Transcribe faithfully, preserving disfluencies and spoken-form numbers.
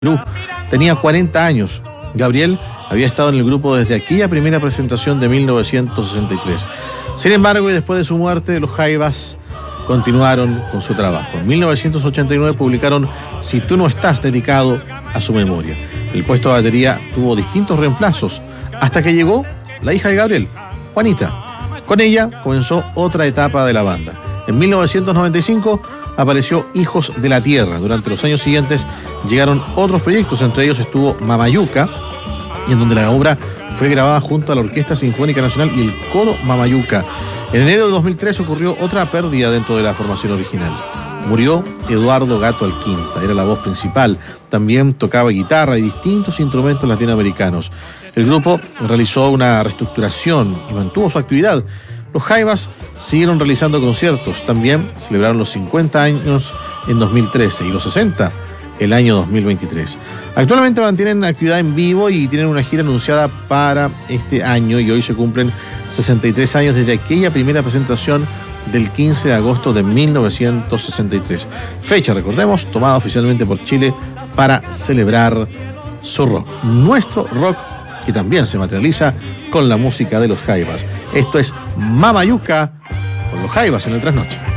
Perú. Tenía cuarenta años. Gabriel había estado en el grupo desde aquella primera presentación de mil novecientos sesenta y tres. Sin embargo, y después de su muerte, los Jaivas continuaron con su trabajo. En mil novecientos ochenta y nueve publicaron Si tú no estás, dedicado a su memoria. El puesto de batería tuvo distintos reemplazos, hasta que llegó la hija de Gabriel, Juanita. Con ella comenzó otra etapa de la banda. En mil novecientos noventa y cinco apareció Hijos de la Tierra. Durante los años siguientes llegaron otros proyectos, entre ellos estuvo Mamayuca, en donde la obra fue grabada junto a la Orquesta Sinfónica Nacional y el Coro Mamayuca. En enero de dos mil tres ocurrió otra pérdida dentro de la formación original. Murió Eduardo Gato Alquinta, era la voz principal. También tocaba guitarra y distintos instrumentos latinoamericanos. El grupo realizó una reestructuración y mantuvo su actividad. Los Jaivas siguieron realizando conciertos. También celebraron los cincuenta años en dos mil trece y los sesenta el año dos mil veintitrés. Actualmente mantienen actividad en vivo y tienen una gira anunciada para este año, y hoy se cumplen sesenta y tres años desde aquella primera presentación del quince de agosto de mil novecientos sesenta y tres. Fecha, recordemos, tomada oficialmente por Chile para celebrar su rock. Nuestro rock, que también se materializa con la música de los Jaivas. Esto es Mamayuca con los Jaivas en el Trasnoche.